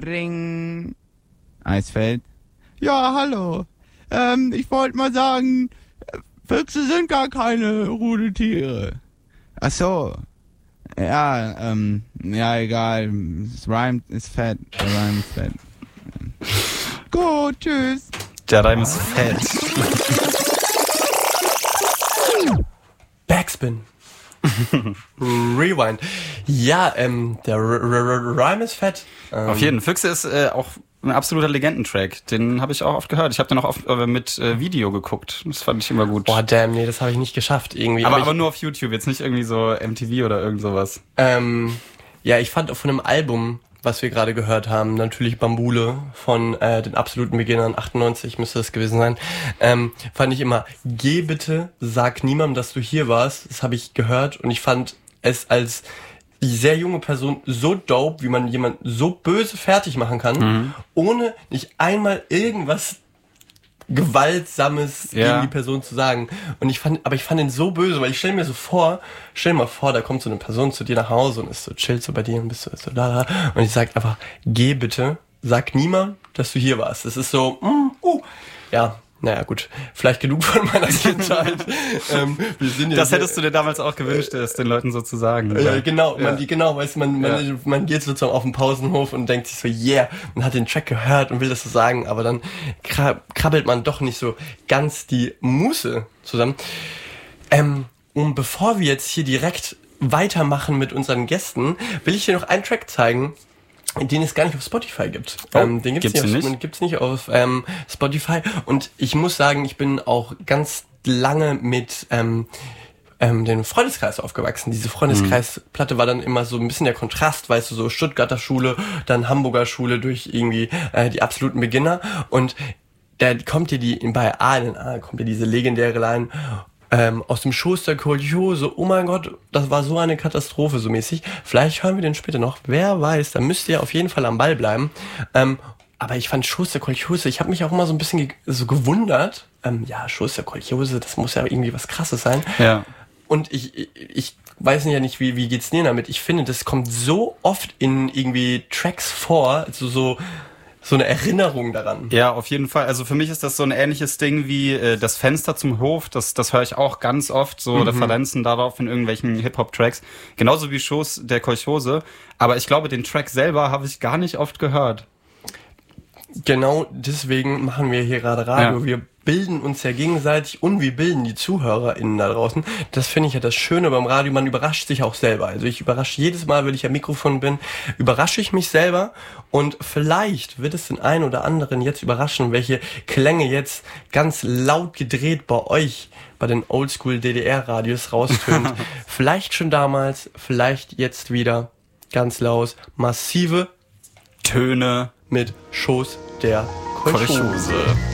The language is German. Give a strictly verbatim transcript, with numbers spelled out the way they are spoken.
Ring. Eisfeld. Ja, hallo. Ähm, ich wollte mal sagen, Füchse sind gar keine Rudeltiere. Ach so. Ja, ähm, ja, egal. Das Rhyme ist fett. Der Rhyme ist fett. Gut, tschüss. Der Reim ist fett. Backspin. Rewind. Ja, ähm, der R- R- Rhyme ist fett. Ähm, Auf jeden Fall. Füchse ist äh, auch ein absoluter Legendentrack. Den habe ich auch oft gehört. Ich habe den auch oft äh, mit äh, Video geguckt. Das fand ich immer gut. Boah, damn, nee, das habe ich nicht geschafft irgendwie. aber aber, aber ich, nur auf YouTube, jetzt nicht irgendwie so M T V oder irgend sowas. ähm, ja, ich fand von einem Album, was wir gerade gehört haben, natürlich Bambule von äh, den absoluten Beginnern, achtundneunzig müsste das gewesen sein, ähm, fand ich immer, geh bitte, sag niemandem, dass du hier warst. Das habe ich gehört und ich fand es als die sehr junge Person so dope, wie man jemand so böse fertig machen kann, mhm. ohne nicht einmal irgendwas Gewaltsames ja. gegen die Person zu sagen. Und ich fand, aber ich fand ihn so böse, weil ich stell mir so vor, stell mal vor, da kommt so eine Person zu dir nach Hause und ist so, chillt so bei dir und bist so, so da, da. Und ich sag einfach, geh bitte, sag niemand, dass du hier warst. Das ist so, mm, uh, ja. Naja, gut. Vielleicht genug von meiner Kindheit. ähm, wir sind ja das sehr, hättest du dir damals auch gewünscht, es den Leuten so zu sagen. Äh, genau, ja. man, die, genau, weißt man, man, ja. man geht sozusagen auf den Pausenhof und denkt sich so, yeah, man hat den Track gehört und will das so sagen, aber dann krabbelt man doch nicht so ganz die Muße zusammen. Ähm, und bevor wir jetzt hier direkt weitermachen mit unseren Gästen, will ich dir noch einen Track zeigen, den es gar nicht auf Spotify gibt. Oh, ähm, den gibt's, gibt's nicht, auf, nicht? gibt's nicht auf ähm, Spotify. Und ich muss sagen, ich bin auch ganz lange mit ähm, ähm, dem Freundeskreis aufgewachsen. Diese Freundeskreisplatte war dann immer so ein bisschen der Kontrast, weißt du, so Stuttgarter Schule, dann Hamburger Schule durch irgendwie äh, die absoluten Beginner. Und da kommt dir die bei A in A kommt dir diese legendäre Line Ähm, aus dem Schoß der Kolchose, oh mein Gott, das war so eine Katastrophe, so mäßig. Vielleicht hören wir den später noch, wer weiß, da müsst ihr auf jeden Fall am Ball bleiben. Ähm, aber ich fand Schoß der Kolchose, ich habe mich auch immer so ein bisschen ge- so gewundert, ähm, ja, Schoß der Kolchose, das muss ja irgendwie was Krasses sein. Ja. Und ich, ich, ich weiß ja nicht, wie, wie geht's dir damit? Ich finde, das kommt so oft in irgendwie Tracks vor, also so so eine Erinnerung daran. Ja, auf jeden Fall. Also für mich ist das so ein ähnliches Ding wie äh, das Fenster zum Hof. Das das höre ich auch ganz oft, so mhm. Referenzen darauf in irgendwelchen Hip-Hop-Tracks. Genauso wie Schoß der Kolchose. Aber ich glaube, den Track selber habe ich gar nicht oft gehört. Genau deswegen machen wir hier gerade Radio. Ja. Wir bilden uns ja gegenseitig und wir bilden die ZuhörerInnen da draußen. Das finde ich ja das Schöne beim Radio, man überrascht sich auch selber. Also ich überrasche jedes Mal, wenn ich am Mikrofon bin, überrasche ich mich selber und vielleicht wird es den einen oder anderen jetzt überraschen, welche Klänge jetzt ganz laut gedreht bei euch, bei den Oldschool-D D R-Radios raustönt. Vielleicht schon damals, vielleicht jetzt wieder ganz laut, massive Töne mit Schoß der Kolchose. Kolchose.